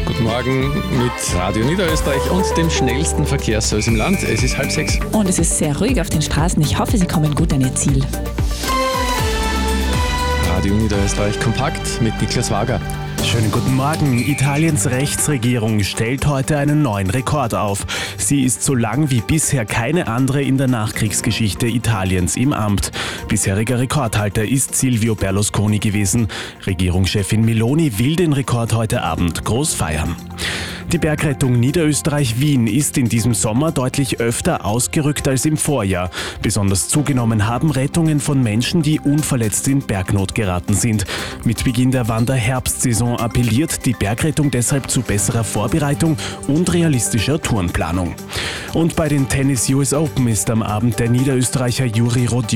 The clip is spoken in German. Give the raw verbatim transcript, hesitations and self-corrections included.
Guten Morgen mit Radio Niederösterreich und dem schnellsten Verkehrsservice im Land. Es ist halb sechs. Und es ist sehr ruhig auf den Straßen. Ich hoffe, Sie kommen gut an Ihr Ziel. Radio Niederösterreich kompakt mit Niklas Wager. Schönen guten Morgen. Italiens Rechtsregierung stellt heute einen neuen Rekord auf. Sie ist so lang wie bisher keine andere in der Nachkriegsgeschichte Italiens im Amt. Bisheriger Rekordhalter ist Silvio Berlusconi gewesen. Regierungschefin Meloni will den Rekord heute Abend groß feiern. Die Bergrettung Niederösterreich-Wien ist in diesem Sommer deutlich öfter ausgerückt als im Vorjahr. Besonders zugenommen haben Rettungen von Menschen, die unverletzt in Bergnot geraten sind. Mit Beginn der Wanderherbstsaison appelliert die Bergrettung deshalb zu besserer Vorbereitung und realistischer Tourenplanung. Und bei den Tennis U S Open ist am Abend der Niederösterreicher Juri Rodionowski